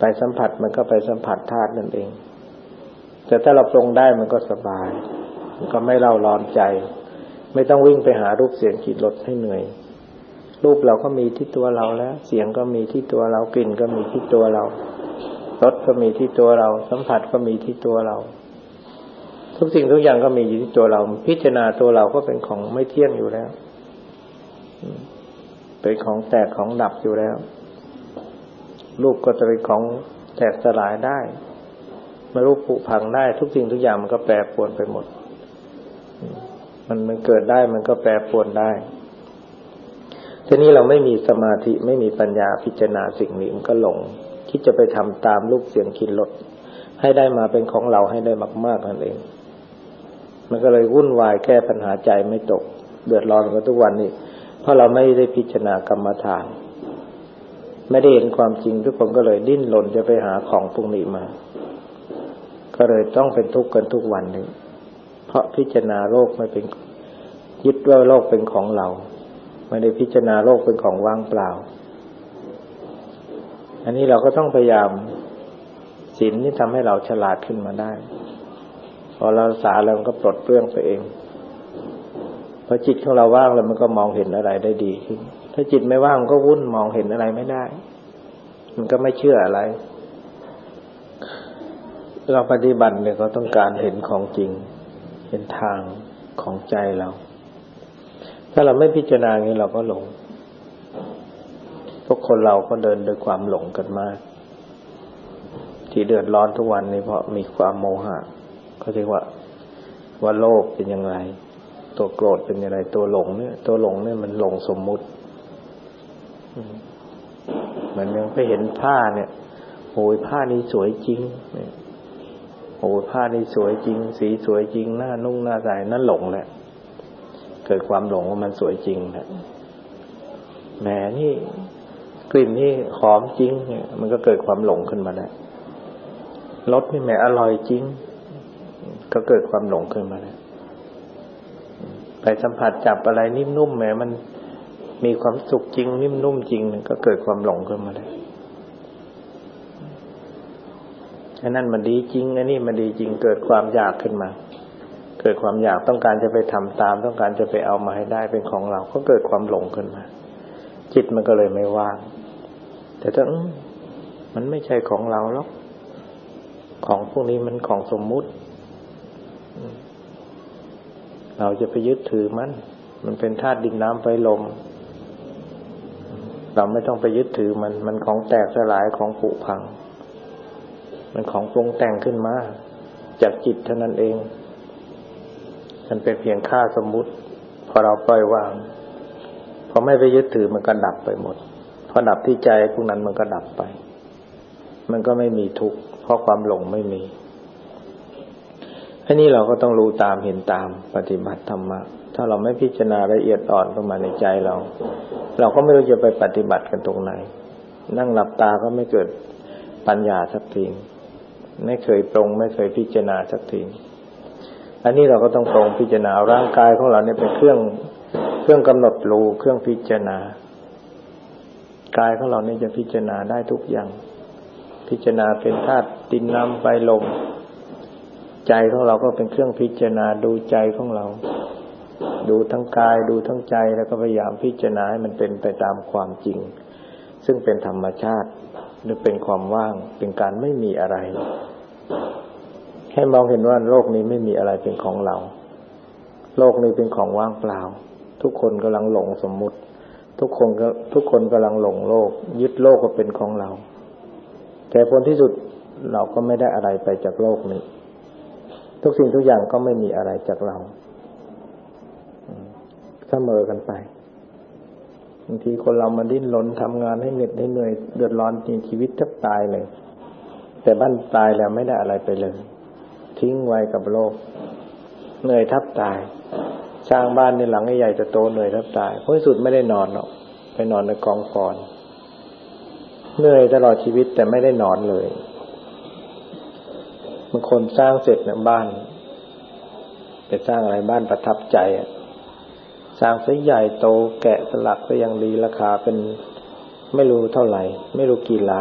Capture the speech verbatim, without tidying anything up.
ไปสัมผัสมันก็ไปสัมผัสธาตุนั่นเองแต่ถ้าเราปรงได้มันก็สบายมันก็ไม่เล่าร้อนใจไม่ต้องวิ่งไปหารูปเสียงกลิ่นรสให้เหนื่อยรูปเราก็มีที่ตัวเราแล้วเสียงก็มีที่ตัวเรากลิ่นก็มีที่ตัวเรารสก็มีที่ตัวเราสัมผัสก็มีที่ตัวเราทุกสิ่งทุกอย่างก็มีอยู่ที่ตัวเราพิจารณาตัวเราก็เป็นของไม่เที่ยงอยู่แล้วเป็นของแตกของดับอยู่แล้วรูปก็จะเป็นของแตกสลายได้มารูปผุพังได้ทุกสิ่งทุกอย่างมันก็แปรปรวนไปหมดมันมันเกิดได้มันก็แปรปรวนได้ทีนี้เราไม่มีสมาธิไม่มีปัญญาพิจารณาสิ่งนี้มันก็หลงที่จะไปทำตามรูปเสียงกลิ่นรสให้ได้มาเป็นของเราให้ได้มากๆนั่นเองมันก็เลยวุ่นวายแก้ปัญหาใจไม่ตกเดือดร้อนกันทุกวันนี้เพราะเราไม่ได้พิจารณากรรมฐานไม่ได้เห็นความจริงทุกคนก็เลยดิ้นรนจะไปหาของพวกนี้มาก็เลยต้องเป็นทุกข์กันทุกวันนี้เพราะพิจารณาโลกไม่เป็นยึดว่าโลกเป็นของเราไม่ได้พิจารณาโลกเป็นของว่างเปล่าอันนี้เราก็ต้องพยายามศีลนี่ทำให้เราฉลาดขึ้นมาได้พอเราศึกษาแล้วมันก็ปลดเปลื้องไปเองพอจิตของเราว่างแล้วมันก็มองเห็นอะไรได้ดีขึ้นถ้าจิตไม่ว่างมันก็วุ่นมองเห็นอะไรไม่ได้มันก็ไม่เชื่ออะไรเราปฏิบัติเนี่ยก็ต้องการเห็นของจริงเห็นทางของใจเราถ้าเราไม่พิจารณาอย่างนี้เราก็หลงพวกคนเราก็เดินด้วยความหลงกันมากที่เดือดร้อนทุกวันนี้เพราะมีความโมหะเขาเรียกว่าว่าโลภเป็นอย่างไรตัวโกรธเป็นอย่างไรตัวหลงเนี่ยตัวหลงเนี่ยมันหลงสมมุติมันยังไปเห็นผ้าเนี่ยโอ้ยผ้านี้สวยจริงเนี่ยโอ้ยผ้านี้สวยจริงสีสวยจริงหน้านุ่งหน้าใสนั่นหลงแหละเกิดความหลงว่ามันสวยจริงแหละแหมนี่กลิ่นนี่หอมจริงเนี่ยมันก็เกิดความหลงขึ้นมาแล้วรสนี่แหมอร่อยจริงก็เกิดความหลงขึ้นมาแล้วไปสัมผัสจับอะไรนิ่มนุ่มแหมมันมีความสุขจริงนิ่มนุ่มจริงก็เกิดความหลงขึ้นมาแล้วอันนั้นมันดีจริงอันนี้มันดีจริงเกิดความอยากขึ้นมาเกิดความอยากต้องการจะไปทำตามต้องการจะไปเอามาให้ได้เป็นของเราก็เกิดความหลงขึ้นมาจิตมันก็เลยไม่ว่างแต่ถ้ามันไม่ใช่ของเราหรอกของพวกนี้มันของสมมุติเราจะไปยึดถือมันมันเป็นธาตุดินน้ำไฟลมเราไม่ต้องไปยึดถือมันมันของแตกสลายของผุพังมันของปรุงแต่งขึ้นมาจากจิตเท่านั้นเองมันเป็นเพียงค่าสมมุติพอเราปล่อยวางพอไม่ไปยึดถือมันก็ดับไปหมดพอดับที่ใจพวกนั้นมันก็ดับไปมันก็ไม่มีทุกข์เพราะความหลงไม่มีอันนี้เราก็ต้องรู้ตามเห็นตามปฏิบัติธรรมะถ้าเราไม่พิจารณาละเอียดอ่อนเข้ามาในใจเราเราก็ไม่รู้จะไปปฏิบัติกันตรงไหนนั่งหลับตาก็ไม่เกิดปัญญาสักทีไม่เคยปรงไม่เคยพิจารณาสักทีอันนี้เราก็ต้องปรงพิจารณาร่างกายของเราเนี่ยเป็นเครื่องเครื่องกำหนดรู้เครื่องพิจารณากายของเราเนี่ยจะพิจารณาได้ทุกอย่างพิจารณาเป็นธาตุดินน้ำไฟลมใจของเราก็เป็นเครื่องพิจารณาดูใจของเราดูทั้งกายดูทั้งใจแล้วก็พยายามพิจารณาให้มันเป็นไปตามความจริงซึ่งเป็นธรรมชาติหรือเป็นความว่างเป็นการไม่มีอะไรให้มองเห็นว่าโลกนี้ไม่มีอะไรเป็นของเราโลกนี้เป็นของว่างเปล่าทุกคนกำลังหลงสมมุติทุกคนก็ทุกคนกำลังหลงโลกยึดโลกว่าเป็นของเราแต่ผลที่สุดเราก็ไม่ได้อะไรไปจากโลกนี้ทุกสิ่งทุกอย่างก็ไม่มีอะไรจากเราเสมอกันไปบางทีคนเรามาดิ้นรนทำงานให้เหน็ดให้เหนื่อยเดือดร้อนจริงชีวิตแทบตายเลยแต่บ้านตายแล้วไม่ได้อะไรไปเลยทิ้งไว้กับโลกเหนื่อยทับตายสร้างบ้านในหลังใหญ่จะโตเหนื่อยแทบตายผลที่สุดไม่ได้นอนหรอกไปนอนในกองฟอนเหนื่อยตลอดชีวิตแต่ไม่ได้นอนเลยบางคนสร้างเสร็จเนี่ยบ้านไปสร้างอะไรบ้านประทับใจอ่ะสร้างซะใหญ่โตแกะสลักก็ยังดีราคาเป็นไม่รู้เท่าไหร่ไม่รู้กี่ล้าน